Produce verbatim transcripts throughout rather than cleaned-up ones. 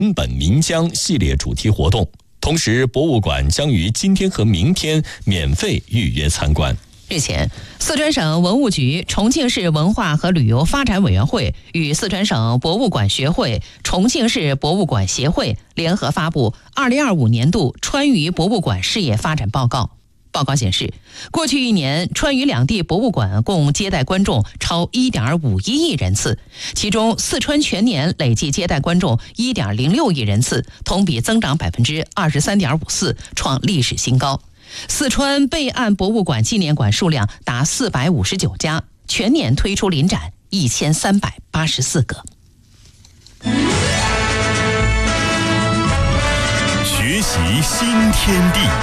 根本岷江系列主题活动。同时，博物馆将于今天和明天免费预约参观。 日前，四川省文物局、重庆市文化和旅游发展委员会与四川省博物馆学会、重庆市博物馆协会联合发布二零二五年度川渝博物馆事业发展报告。报告显示，过去一年，川渝两地博物馆共接待观众超 一点五一亿人次，其中四川全年累计接待观众 一点零六亿人次，同比增长 百分之二十三点五四， 创历史新高。四川备案博物馆纪念馆数量达四百五十九家，全年推出临展一千三百八十四个。 学习新天地。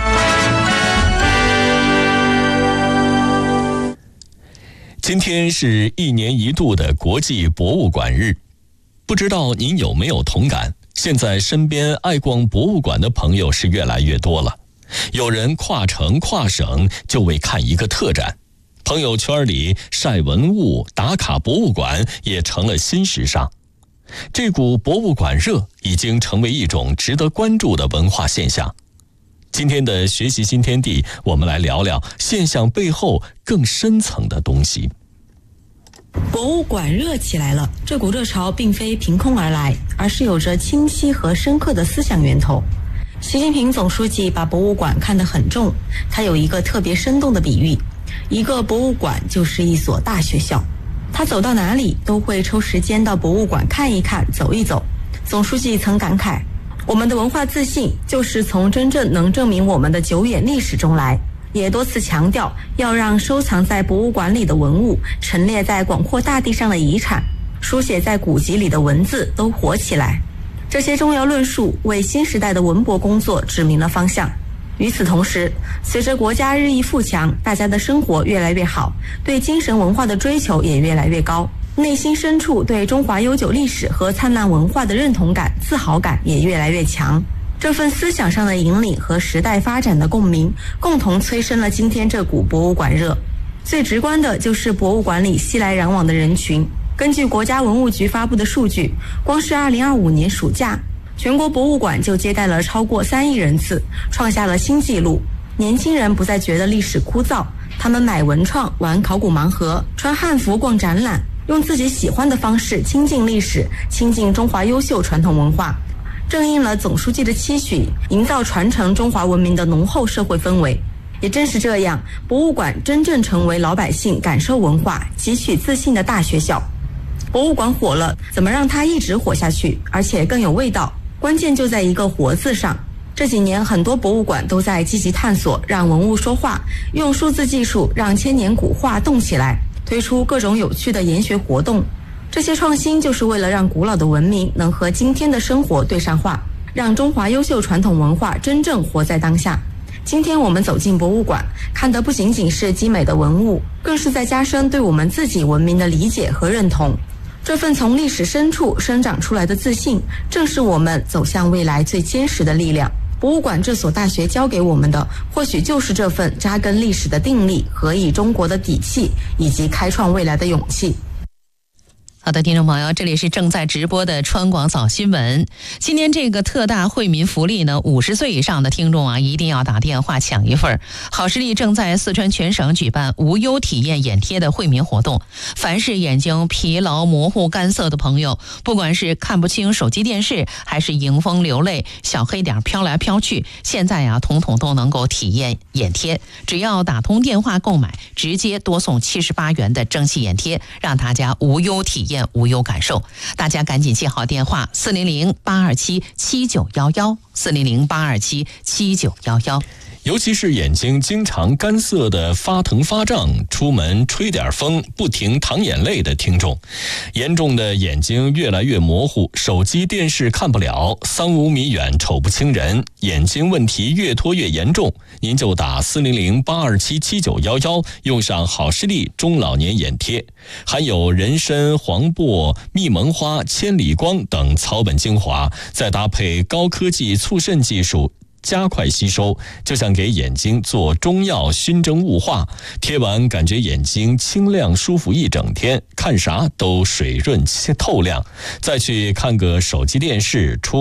今天是一年一度的国际博物馆日，不知道您有没有同感？现在身边爱逛博物馆的朋友是越来越多了，有人跨城跨省就为看一个特展，朋友圈里晒文物打卡博物馆也成了新时尚。这股博物馆热已经成为一种值得关注的文化现象。今天的学习新天地，我们来聊聊现象背后更深层的东西。 博物馆热起来了，这股热潮并非凭空而来，而是有着清晰和深刻的思想源头。习近平总书记把博物馆看得很重，他有一个特别生动的比喻，一个博物馆就是一所大学校，他走到哪里都会抽时间到博物馆看一看走一走。总书记曾感慨，我们的文化自信就是从真正能证明我们的久远历史中来，也多次强调要让收藏在博物馆里的文物、陈列在广阔大地上的遗产、书写在古籍里的文字都活起来。这些重要论述为新时代的文博工作指明了方向。与此同时，随着国家日益富强，大家的生活越来越好，对精神文化的追求也越来越高，内心深处对中华悠久历史和灿烂文化的认同感、自豪感也越来越强。这份思想上的引领和时代发展的共鸣，共同催生了今天这股博物馆热。最直观的就是博物馆里熙来攘往的人群。根据国家文物局发布的数据，光是二零二五年暑假，全国博物馆就接待了超过三亿人次，创下了新纪录。年轻人不再觉得历史枯燥，他们买文创、玩考古盲盒、穿汉服逛展览，用自己喜欢的方式亲近历史，亲近中华优秀传统文化，正应了总书记的期许，营造传承中华文明的浓厚社会氛围。也正是这样，博物馆真正成为老百姓感受文化、汲取自信的大学校。博物馆火了，怎么让它一直火下去，而且更有味道？关键就在一个活字上。这几年很多博物馆都在积极探索让文物说话，用数字技术让千年古画动起来，推出各种有趣的研学活动。这些创新就是为了让古老的文明能和今天的生活对上话，让中华优秀传统文化真正活在当下。今天我们走进博物馆，看的不仅仅是精美的文物，更是在加深对我们自己文明的理解和认同。这份从历史深处生长出来的自信，正是我们走向未来最坚实的力量。博物馆这所大学教给我们的，或许就是这份扎根历史的定力、和以中国的底气，以及开创未来的勇气。 好的，听众朋友，这里是正在直播的川广早新闻。今天这个特大惠民福利呢，五十岁以上的听众啊，一定要打电话抢一份。好视力正在四川全省举办无忧体验眼贴的惠民活动，凡是眼睛疲劳、模糊、干涩的朋友，不管是看不清手机电视，还是迎风流泪、小黑点飘来飘去，现在啊，统统都能够体验眼贴。只要打通电话购买，直接多送七十八元的蒸汽眼贴，让大家无忧体验、无忧感受。大家赶紧记好电话：四零零八二七七九幺幺，四零零八二七七九幺幺。 尤其是眼睛经常干涩的发疼发胀，出门吹点风不停淌眼泪的听众，严重的眼睛越来越模糊，手机电视看不了，三五米远瞅不清人，眼睛问题越拖越严重，您就打四零零八二七七九幺幺，用上好视力中老年眼贴，含有人参、黄柏、蜜蒙花、千里光等草本精华，再搭配高科技促渗技术，加快吸收，就像给眼睛做中药熏蒸雾化，贴完感觉眼睛清亮舒服一整天，看啥都水润透亮。再去看个手机电视出